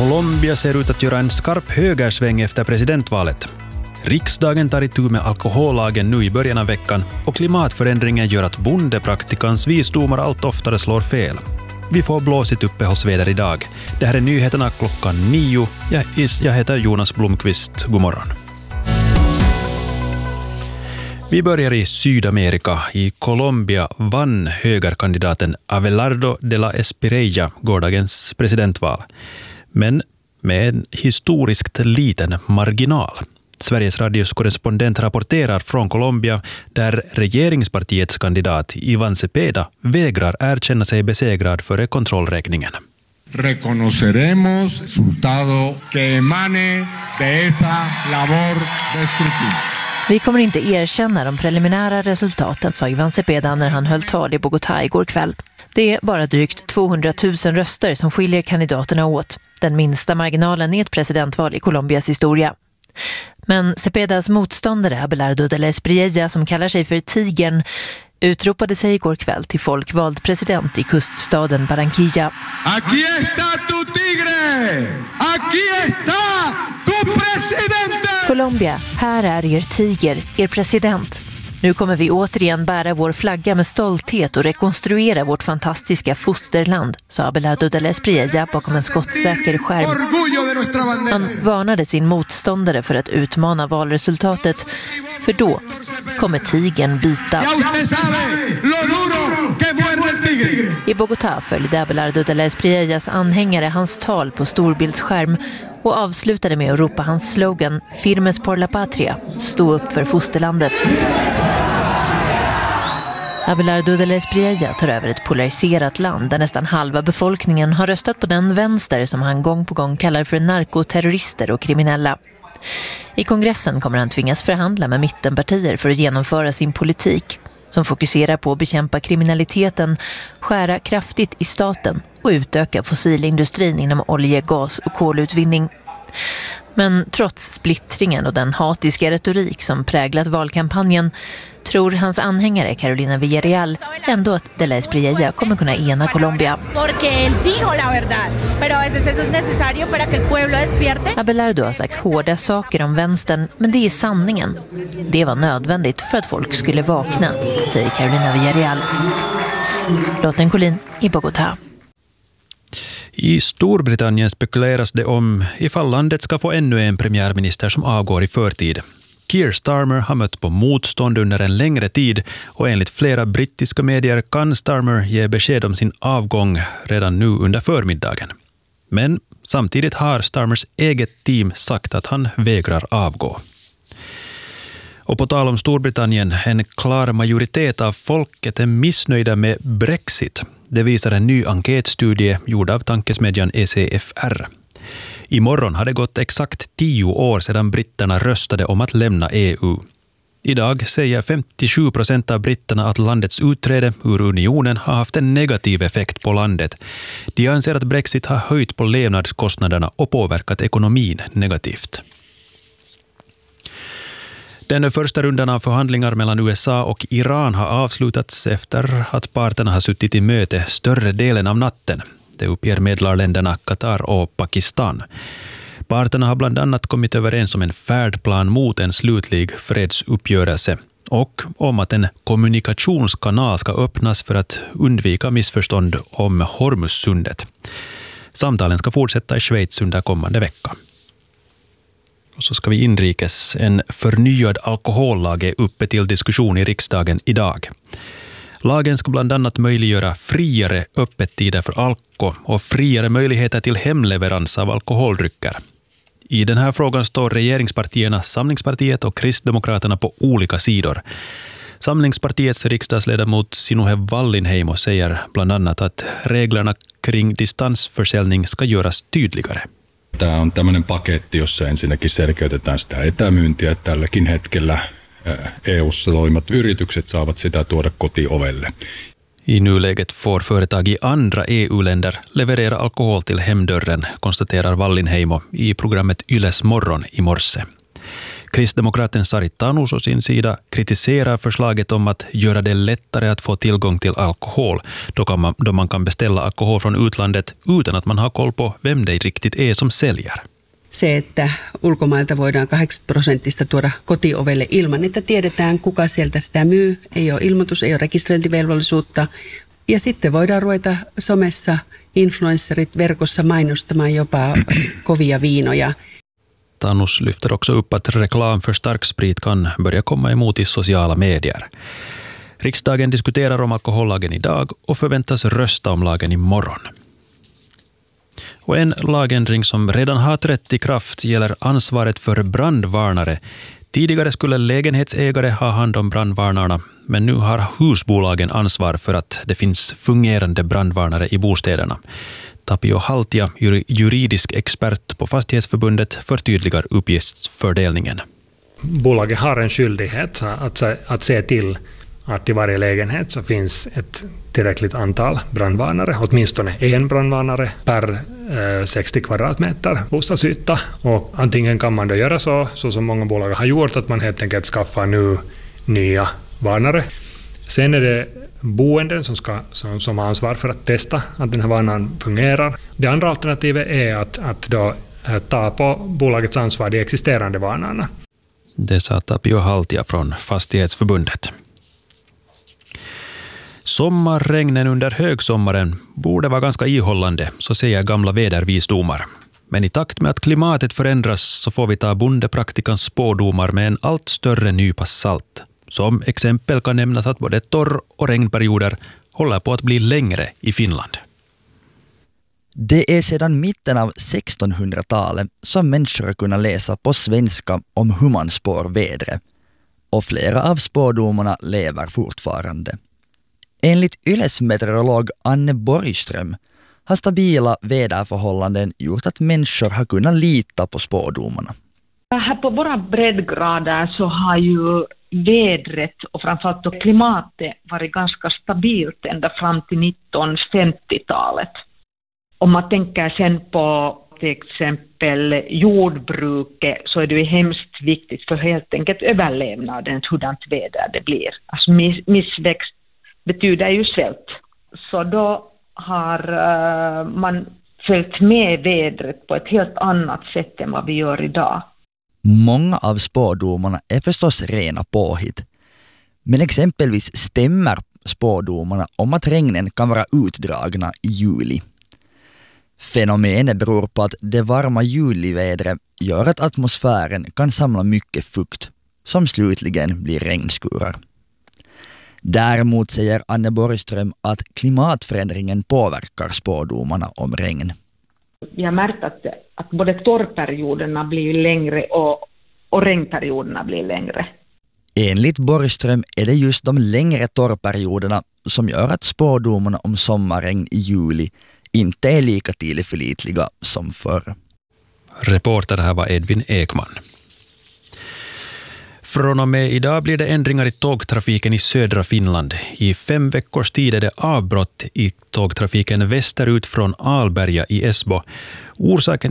Colombia ser ut att göra en skarp högersväng efter presidentvalet. Riksdagen tar itu med alkohollagen nu i början av veckan och klimatförändringen gör att bondepraktikans visdomar allt oftare slår fel. Vi får blåsigt uppehållsväder idag. Det här är nyheterna klockan 9. Jag heter Jonas Blomqvist. God morgon. Vi börjar i Sydamerika. I Colombia vann högerkandidaten Abelardo de la Espriella gårdagens presidentval. Men med en historiskt liten marginal. Sveriges Radios korrespondent rapporterar från Colombia där regeringspartiets kandidat Iván Cepeda vägrar erkänna sig besegrad före kontrollräkningen. Reconoceremos resultado que emane de esa labor de escrutinio. Vi kommer inte erkänna de preliminära resultaten, sa Iván Cepeda när han höll tal i Bogotá igår kväll. Det är bara drygt 200 000 röster som skiljer kandidaterna åt. Den minsta marginalen i ett presidentval i Colombias historia. Men Cepedas motståndare Abelardo de la Espriella, som kallar sig för Tigern, utropade sig igår kväll till folkvald president i kuststaden Barranquilla. Aquí está tu tigre! Aquí está tu presidente! Colombia, här är er tiger, er president. Nu kommer vi återigen bära vår flagga med stolthet och rekonstruera vårt fantastiska fosterland, sa Abelardo de la Espriella bakom en skottsäker skärm. Han varnade sin motståndare för att utmana valresultatet, för då kommer tigern bita. I Bogotá följde Abelardo de la Espriellas anhängare hans tal på storbildsskärm och avslutade med att ropa hans slogan Firmes por la patria, stå upp för fosterlandet. Abelardo de la Espriella tar över ett polariserat land där nästan halva befolkningen har röstat på den vänster som han gång på gång kallar för narkoterrorister och kriminella. I kongressen kommer han tvingas förhandla med mittenpartier för att genomföra sin politik som fokuserar på att bekämpa kriminaliteten, skära kraftigt i staten och utöka fossilindustrin inom olje, gas och kolutvinning. Men trots splittringen och den hatiska retorik som präglat valkampanjen tror hans anhängare Carolina Villarreal ändå att de la Espriella kommer kunna ena Colombia. Abelardo har sagt hårda saker om vänstern, men det är sanningen. Det var nödvändigt för att folk skulle vakna, säger Carolina Villarreal. Lotten Collin i Bogotá. I Storbritannien spekuleras det om ifall landet ska få ännu en premiärminister som avgår i förtid. Keir Starmer har mött på motstånd under en längre tid och enligt flera brittiska medier kan Starmer ge besked om sin avgång redan nu under förmiddagen. Men samtidigt har Starmers eget team sagt att han vägrar avgå. Och på tal om Storbritannien, en klar majoritet av folket är missnöjda med Brexit. Det visar en ny enkätstudie gjord av tankesmedjan ECFR. Imorgon har det gått exakt 10 år sedan britterna röstade om att lämna EU. Idag säger 57% av britterna att landets utträde ur unionen har haft en negativ effekt på landet. De anser att Brexit har höjt på levnadskostnaderna och påverkat ekonomin negativt. Den första rundan av förhandlingar mellan USA och Iran har avslutats efter att parterna har suttit i möte större delen av natten. Det uppger medlarländerna Qatar och Pakistan. Parterna har bland annat kommit överens om en färdplan mot en slutlig fredsuppgörelse och om att en kommunikationskanal ska öppnas för att undvika missförstånd om Hormuzsundet. Samtalen ska fortsätta i Schweiz under kommande vecka. Och så ska vi inrikes. En förnyad alkohollag är uppe till diskussion i riksdagen idag. Lagen ska bland annat möjliggöra friare öppettider för alko och friare möjligheter till hemleverans av alkoholdrycker. I den här frågan står regeringspartierna Samlingspartiet och Kristdemokraterna på olika sidor. Samlingspartiets riksdagsledamot Sinuhe Wallinheimo säger bland annat att reglerna kring distansförsäljning ska göras tydligare. Tämä on tämmöinen paketti, jossa ensinnäkin selkeytetään sitä etämyyntiä. Tälläkin hetkellä EU:ssa toimivat yritykset saavat sitä tuoda kotiovelle. I nuläget får företag i andra EU-länder leverera alkohol till hemdörren, konstaterar Wallinheimo i programmet Yles morgon i morse. Kristdemokraten Sari Tanus å sin sida kritiserar förslaget om att göra det lättare att få tillgång till alkohol då man kan beställa alkohol från utlandet utan att man har koll på vem det riktigt är som säljer. Se, että ulkomailta voidaan 80% tuoda kotiovelle ilman, että tiedetään, kuka sieltä sitä myy. Ei ole ilmoitus, ei ole rekisteröintivelvollisuutta. Ja sitten voidaan ruveta somessa influencerit verkossa mainostamaan jopa kovia viinoja. Tanus lyfter också upp att reklam för starksprit kan börja komma emot i sociala medier. Riksdagen diskuterar om alkohollagen idag och förväntas rösta om lagen imorgon. Och en lagändring som redan har trätt i kraft gäller ansvaret för brandvarnare. Tidigare skulle lägenhetsägare ha hand om brandvarnarna, men nu har husbolagen ansvar för att det finns fungerande brandvarnare i bostäderna. Tapio Haltia, juridisk expert på Fastighetsförbundet, förtydligar uppgiftsfördelningen. Bolaget har en skyldighet att se till att i varje lägenhet så finns ett tillräckligt antal brandvarnare, åtminstone en brandvarnare per 60 kvadratmeter bostadsyta. Och antingen kan man då göra så som många bolag har gjort, att man helt enkelt skaffar nu nya varnare. Sen är det boenden som har ansvar för att testa att den här varnaren fungerar. Det andra alternativet är att då ta på bolagets ansvar de existerande varnarna. Det sa Tapio Haltia från Fastighetsförbundet. Sommarregnen under högsommaren borde vara ganska ihållande, så säger gamla vädervisdomar. Men i takt med att klimatet förändras så får vi ta bondepraktikans spådomar med en allt större nypa salt. Som exempel kan nämnas att både torr- och regnperioder håller på att bli längre i Finland. Det är sedan mitten av 1600-talet som människor har kunnat läsa på svenska om hur man spår vädret. Och flera av spådomarna lever fortfarande. Enligt Yles meteorolog Anne Borgström har stabila väderförhållanden gjort att människor har kunnat lita på spådomarna. Här på våra breddgrader så har ju vädret och framförallt då klimatet varit ganska stabilt ända fram till 1950-talet. Om man tänker sen på till exempel jordbruket så är det ju hemskt viktigt för helt enkelt överlevnaden hurdant väder det blir. Alltså missväxt betyder ju svält. Så då har man följt med vädret på ett helt annat sätt än vad vi gör idag. Många av spådomarna är förstås rena påhitt. Men exempelvis stämmer spådomarna om att regnen kan vara utdragna i juli. Fenomenet beror på att det varma julivädret gör att atmosfären kan samla mycket fukt, som slutligen blir regnskurar. Däremot säger Anne Borgström att klimatförändringen påverkar spådomarna om regn. Vi har märkt att både torrperioderna blir längre och regnperioderna blir längre. Enligt Borgström är det just de längre torrperioderna som gör att spådomarna om sommarregn i juli inte är lika tillförlitliga som förr. Reporter här var Edvin Ekman. Från och med idag blir det ändringar i tågtrafiken i södra Finland. I 5 veckors tid är det avbrott i tågtrafiken västerut från Alberga i Esbo. Orsaken